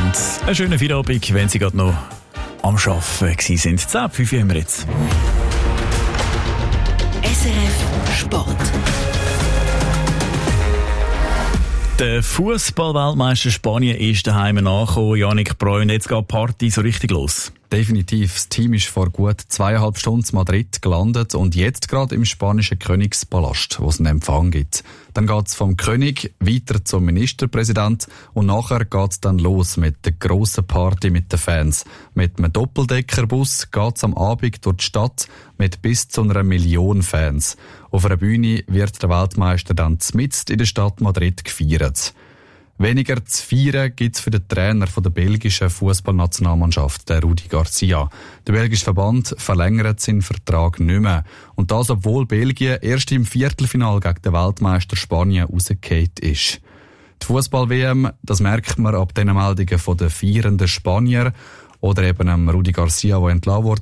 und einen schönen Feierabend, wenn Sie gerade noch am Arbeiten sind. 10:05 haben wir jetzt. SRF Sport. Der Fußball-Weltmeister Spanien ist daheim angekommen. Yannick Breu, und jetzt geht die Party so richtig los. Definitiv. Das Team ist vor gut 2,5 Stunden in Madrid gelandet und jetzt gerade im spanischen Königspalast, wo es einen Empfang gibt. Dann geht's vom König weiter zum Ministerpräsident und nachher geht's dann los mit der grossen Party mit den Fans. Mit einem Doppeldeckerbus geht's am Abend durch die Stadt mit bis zu 1 Million Fans. Auf einer Bühne wird der Weltmeister dann mitten in der Stadt Madrid gefeiert. Weniger zu feiern gibt's für den Trainer der belgischen Fußballnationalmannschaft, der Rudi Garcia. Der belgische Verband verlängert seinen Vertrag nicht mehr. Und das, obwohl Belgien erst im Viertelfinale gegen den Weltmeister Spanien rausgefallen ist. Die Fußball-WM, das merkt man ab den Meldungen von den feiernden Spanier oder eben Rudi Garcia, der entlassen wurde